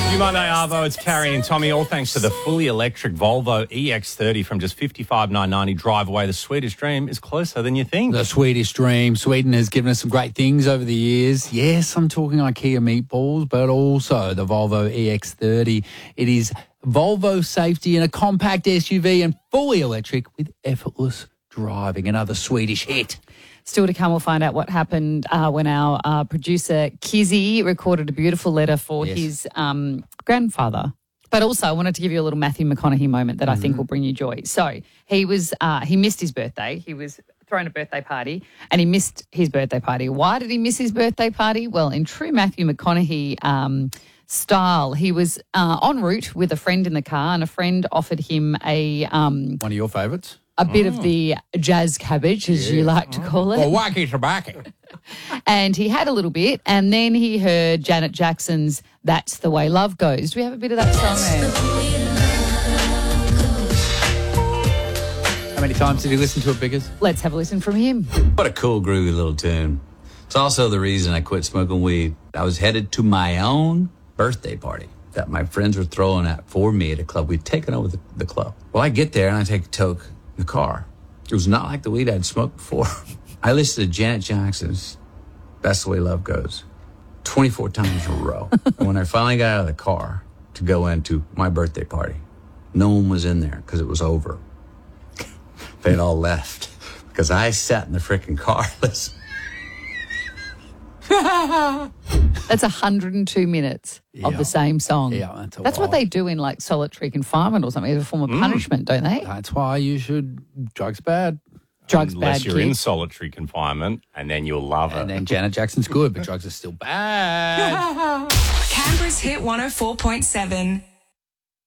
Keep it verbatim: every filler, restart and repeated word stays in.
New Monday, Arvo. It's Carrie and Tommy. All thanks to the fully electric Volvo E X thirty from just fifty-five thousand nine hundred ninety. Drive away. The Swedish dream is closer than you think. The Swedish dream. Sweden has given us some great things over the years. Yes, I'm talking IKEA meatballs, but also the Volvo E X thirty. It is Volvo safety in a compact S U V and fully electric with effortless driving. Another Swedish hit. Still to come, we'll find out what happened uh, when our uh, producer Kizzy recorded a beautiful letter for Yes. his um, grandfather. But also, I wanted to give you a little Matthew McConaughey moment that Mm-hmm. I think will bring you joy. So he was uh, he missed his birthday. He was throwing a birthday party, and he missed his birthday party. Why did he miss his birthday party? Well, in true Matthew McConaughey um, style, he was uh, en route with a friend in the car, and a friend offered him a um, One of your favourites? a bit of the jazz cabbage, as you like to call it. Well, wacky tobacco. And he had a little bit, and then he heard Janet Jackson's That's the Way Love Goes. Do we have a bit of that song there? How many times did you listen to it, Biggers? Let's have a listen from him. What a cool, groovy little tune. It's also the reason I quit smoking weed. I was headed to my own birthday party that my friends were throwing at for me at a club. We'd taken over the, the club. Well, I get there and I take a toke in the car. It was not like the weed I'd smoked before. I listened to Janet Jackson's That's the Way Love Goes twenty-four times in a row. And when I finally got out of the car to go into my birthday party, no one was in there because it was over. They'd all left because I sat in the freaking car listening. That's one hundred two minutes of Yeah. the same song. Yeah, that's a That's what while. they do in like solitary confinement or something as a form of punishment, don't they? That's why you should. Drugs bad. Drugs Unless bad, you're in kids. solitary confinement, and then you'll love it. And then Janet Jackson's good, but drugs are still bad. Canberra's Hit one oh four point seven.